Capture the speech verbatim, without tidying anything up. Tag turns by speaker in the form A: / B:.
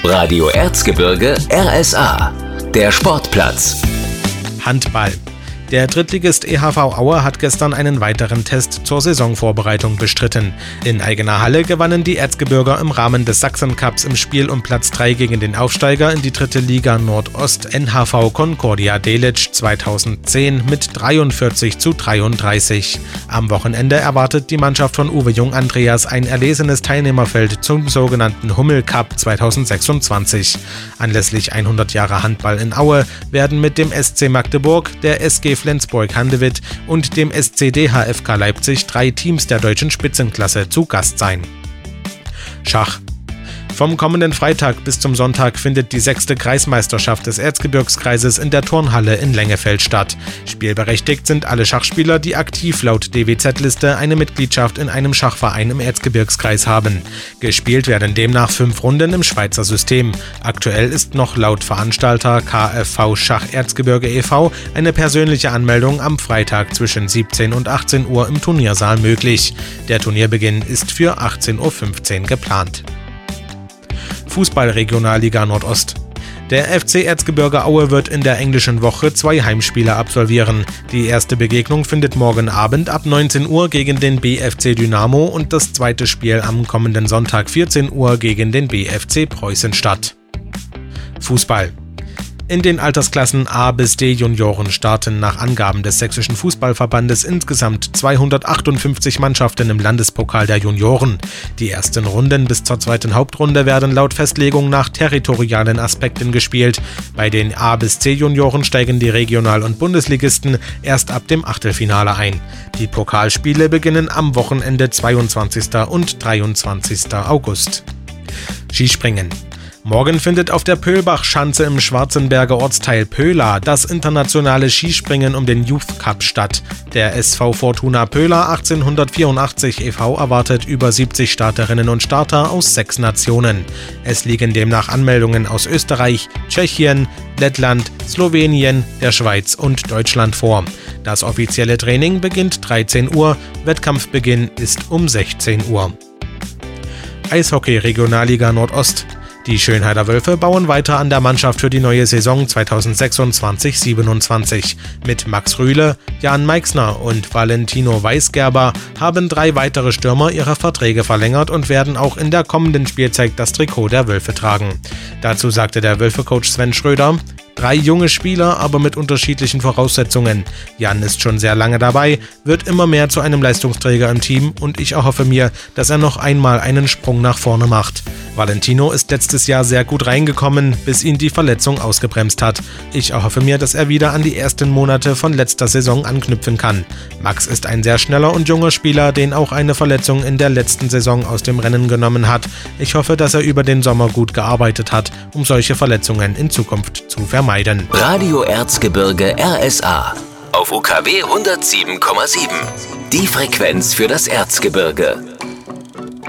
A: Radio Erzgebirge R S A, der Sportplatz.
B: Handball. Der Drittligist E H V Aue hat gestern einen weiteren Test zur Saisonvorbereitung bestritten. In eigener Halle gewannen die Erzgebirger im Rahmen des Sachsen-Cups im Spiel um Platz drei gegen den Aufsteiger in die dritte Liga Nordost N H V Concordia Delitzsch zweitausendzehn mit dreiundvierzig zu dreiunddreißig. Am Wochenende erwartet die Mannschaft von Uwe Jung-Andreas ein erlesenes Teilnehmerfeld zum sogenannten Hummel Cup zweitausendsechsundzwanzig. Anlässlich hundert Jahre Handball in Aue werden mit dem S C Magdeburg, der S G Flensburg-Handewitt und dem S C D H F K Leipzig drei Teams der deutschen Spitzenklasse zu Gast sein. Schach. Vom kommenden Freitag bis zum Sonntag findet die sechste Kreismeisterschaft des Erzgebirgskreises in der Turnhalle in Lengefeld statt. Spielberechtigt sind alle Schachspieler, die aktiv laut D W Z-Liste eine Mitgliedschaft in einem Schachverein im Erzgebirgskreis haben. Gespielt werden demnach fünf Runden im Schweizer System. Aktuell ist noch laut Veranstalter K F V Schach Erzgebirge e V eine persönliche Anmeldung am Freitag zwischen siebzehn und achtzehn Uhr im Turniersaal möglich. Der Turnierbeginn ist für achtzehn Uhr fünfzehn geplant. Fußball-Regionalliga Nordost. Der F C Erzgebirge Aue wird in der englischen Woche zwei Heimspiele absolvieren. Die erste Begegnung findet morgen Abend ab neunzehn Uhr gegen den B F C Dynamo und das zweite Spiel am kommenden Sonntag vierzehn Uhr gegen den B F C Preußen statt. Fußball. In den Altersklassen A bis D Junioren starten nach Angaben des Sächsischen Fußballverbandes insgesamt zweihundertachtundfünfzig Mannschaften im Landespokal der Junioren. Die ersten Runden bis zur zweiten Hauptrunde werden laut Festlegung nach territorialen Aspekten gespielt. Bei den A bis C Junioren steigen die Regional- und Bundesligisten erst ab dem Achtelfinale ein. Die Pokalspiele beginnen am Wochenende zweiundzwanzigsten und dreiundzwanzigsten August. Skispringen. Morgen findet auf der Pöhlbach-Schanze im Schwarzenberger Ortsteil Pöhla das internationale Skispringen um den Youth Cup statt. Der S V Fortuna Pöhla achtzehnhundertvierundachtzig e V erwartet über siebzig Starterinnen und Starter aus sechs Nationen. Es liegen demnach Anmeldungen aus Österreich, Tschechien, Lettland, Slowenien, der Schweiz und Deutschland vor. Das offizielle Training beginnt dreizehn Uhr, Wettkampfbeginn ist um sechzehn Uhr. Eishockey Regionalliga Nordost. Die Schönheider Wölfe bauen weiter an der Mannschaft für die neue Saison zweitausendsechsundzwanzig siebenundzwanzig. Mit Max Rühle, Jan Meixner und Valentino Weisgerber haben drei weitere Stürmer ihre Verträge verlängert und werden auch in der kommenden Spielzeit das Trikot der Wölfe tragen. Dazu sagte der Wölfe-Coach Sven Schröder: Drei junge Spieler, aber mit unterschiedlichen Voraussetzungen. Jan ist schon sehr lange dabei, wird immer mehr zu einem Leistungsträger im Team und ich erhoffe mir, dass er noch einmal einen Sprung nach vorne macht. Valentino ist letztes Jahr sehr gut reingekommen, bis ihn die Verletzung ausgebremst hat. Ich erhoffe mir, dass er wieder an die ersten Monate von letzter Saison anknüpfen kann. Max ist ein sehr schneller und junger Spieler, den auch eine Verletzung in der letzten Saison aus dem Rennen genommen hat. Ich hoffe, dass er über den Sommer gut gearbeitet hat, um solche Verletzungen in Zukunft zu vermeiden.
A: Radio Erzgebirge R S A auf U K W hundertsieben Komma sieben. Die Frequenz für das Erzgebirge.